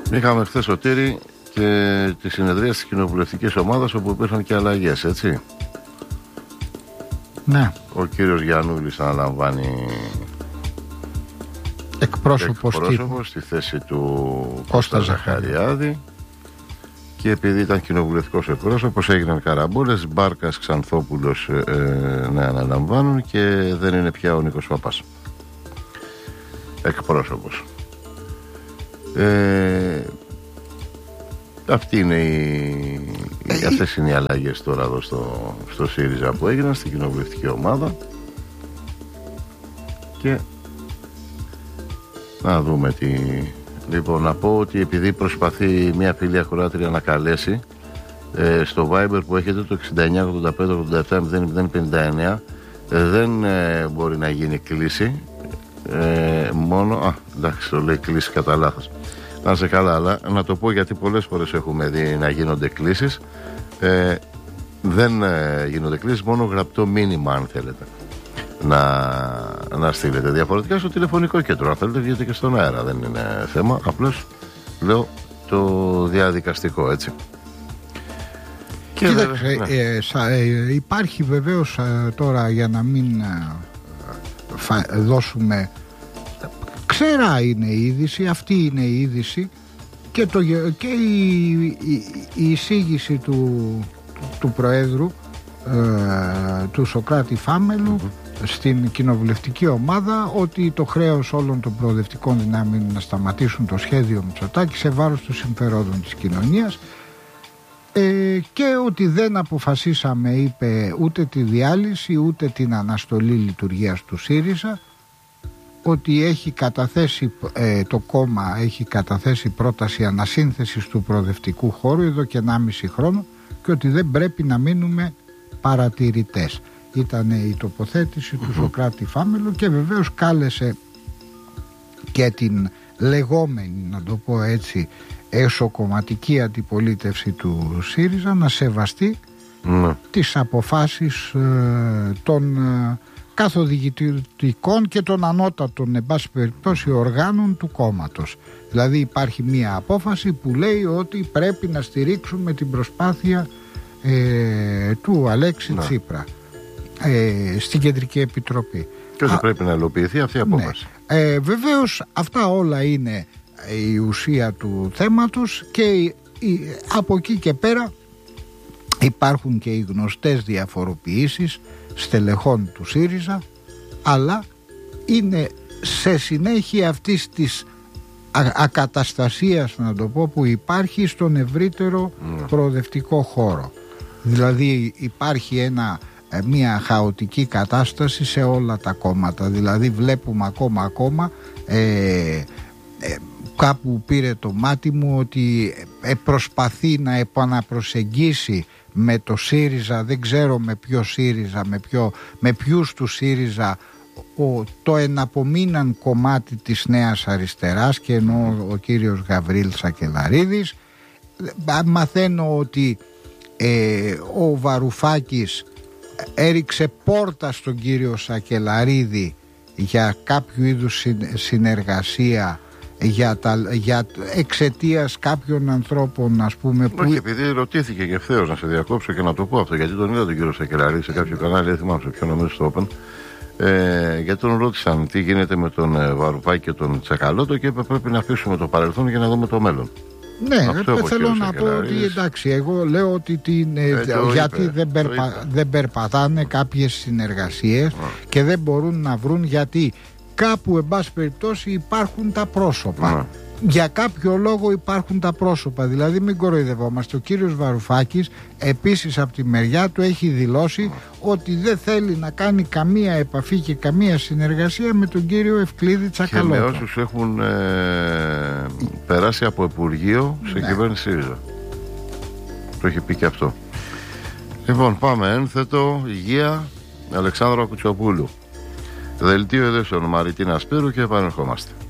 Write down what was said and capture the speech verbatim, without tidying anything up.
Είχαμε χθες, Σωτήρη, και τη συνεδρία της κοινοβουλευτικής ομάδας, όπου υπήρχαν και αλλαγές, έτσι. Ναι. Ο κύριος Γιαννούλης αναλαμβάνει εκπρόσωπος, εκπρόσωπος στη θέση του Κώστα Κώστα Ζαχαριάδη. Και επειδή ήταν κοινοβουλευτικός εκπρόσωπος, έγιναν καραμπόλες. Μπάρκας, Ξανθόπουλος ε, ε, να αναλαμβάνουν, και δεν είναι πια ο Νίκος Παπάς εκπρόσωπος. Ε, αυτή είναι η, ε, αυτές είναι οι αλλαγές τώρα εδώ στο, στο ΣΥΡΙΖΑ που έγιναν στην κοινοβουλευτική ομάδα. Και να δούμε τι... Λοιπόν, να πω ότι επειδή προσπαθεί μια φίλη ακροάτρια να καλέσει ε, στο Viber που έχετε, το εξήντα εννιά ογδόντα πέντε ογδόντα επτά μηδέν μηδέν πενήντα εννιά, ε, δεν ε, μπορεί να γίνει κλήση, ε, μόνο, α, εντάξει, το λέει κλήση κατά λάθος, να είσαι καλά, αλλά να το πω γιατί πολλές φορές έχουμε δει να γίνονται κλήσεις. ε, δεν ε, γίνονται κλήσεις, μόνο γραπτό μήνυμα αν θέλετε να, να στείλετε. Διαφορετικά στο τηλεφωνικό κέντρο, αν θέλετε, βγείτε και στον αέρα, δεν είναι θέμα. Απλώς λέω το διαδικαστικό, έτσι. Κοίταξε, ναι. ε, σα, ε, υπάρχει βεβαίως ε, τώρα, για να μην ε, φα, δώσουμε, ξέρα είναι η είδηση, αυτή είναι η είδηση, και, το, και η, η, η εισήγηση του, του, του Προέδρου ε, του Σωκράτη Φάμελου mm-hmm. στην κοινοβουλευτική ομάδα, ότι το χρέος όλων των προοδευτικών δυνάμεων είναι να σταματήσουν το σχέδιο Μητσοτάκη σε βάρος των συμφερόντων της κοινωνίας, ε, και ότι δεν αποφασίσαμε, είπε, ούτε τη διάλυση ούτε την αναστολή λειτουργίας του ΣΥΡΙΖΑ, ότι έχει καταθέσει, ε, το κόμμα έχει καταθέσει πρόταση ανασύνθεσης του προοδευτικού χώρου εδώ και ενάμιση χρόνο, και ότι δεν πρέπει να μείνουμε παρατηρητές. Ήταν η τοποθέτηση του Σωκράτη Φάμελου, και βεβαίως κάλεσε και την λεγόμενη, να το πω έτσι, εσωκομματική αντιπολίτευση του ΣΥΡΙΖΑ να σεβαστεί mm. τις αποφάσεις ε, των ε, καθοδηγητικών και των ανώτατων, εν πάση περιπτώσει, οργάνων του κόμματος. Δηλαδή υπάρχει μία απόφαση που λέει ότι πρέπει να στηρίξουμε την προσπάθεια ε, του Αλέξη ναι. Τσίπρα ε, στην Κεντρική Επιτροπή. Και ότι πρέπει να υλοποιηθεί αυτή η απόφαση. Ναι. Ε, βεβαίως αυτά όλα είναι η ουσία του θέματος, και η, η, από εκεί και πέρα υπάρχουν και οι γνωστές διαφοροποιήσεις στελεχών του ΣΥΡΙΖΑ, αλλά είναι σε συνέχεια αυτής της α, ακαταστασίας, να το πω, που υπάρχει στον ευρύτερο mm. προοδευτικό χώρο. Δηλαδή υπάρχει ένα, μια χαοτική κατάσταση σε όλα τα κόμματα. Δηλαδή βλέπουμε ακόμα ακόμα ε, ε, κάπου πήρε το μάτι μου ότι ε, προσπαθεί να επαναπροσεγγίσει με το ΣΥΡΙΖΑ, δεν ξέρω με ποιο ΣΥΡΙΖΑ, με, ποιο, με ποιους του ΣΥΡΙΖΑ, ο, το εναπομείναν κομμάτι της Νέας Αριστεράς, και ενώ ο κύριος Γαβρίλ Σακελαρίδης. Μαθαίνω ότι ε, ο Βαρουφάκης έριξε πόρτα στον κύριο Σακελαρίδη για κάποιο είδους συνεργασία, για, τα, για εξαιτίας κάποιων ανθρώπων, ας πούμε, που... Όχι, επειδή ρωτήθηκε και ευθέως, να σε διακόψω και να το πω αυτό, γιατί τον είδα τον κύριο Σακελαρίδη σε κάποιο κανάλι, δεν θυμάμαι σε ποιο, νομίζω στο Open, ε, γιατί τον ρώτησαν τι γίνεται με τον ε, Βαρουφάκη και τον Τσακαλώτο, και είπε πρέπει να αφήσουμε το παρελθόν για να δούμε το μέλλον. Ναι, θέλω να πω ότι εντάξει, εγώ λέω ότι την, ε, ε, γιατί είπε, δεν, περπα, δεν περπατάνε κάποιες συνεργασίες mm. και δεν μπορούν να βρουν, γιατί κάπου, εν πάση περιπτώσει, υπάρχουν τα πρόσωπα. Mm. Για κάποιο λόγο υπάρχουν τα πρόσωπα. Δηλαδή μην κοροϊδευόμαστε. Ο κύριος Βαρουφάκης επίσης από τη μεριά του έχει δηλώσει mm. ότι δεν θέλει να κάνει καμία επαφή και καμία συνεργασία με τον κύριο Ευκλήδη Τσακαλώτο. Και με όσους έχουν ε, περάσει από Υπουργείο σε ναι. κυβέρνηση ΣΥΡΙΖΑ. Το έχει πει και αυτό. Λοιπόν, πάμε ένθετο. Υγεία, Αλεξάνδρα Κουτσοπούλου. Δελτίο ειδήσεων Μαριτίνα Σπύρου, και επανερχόμαστε.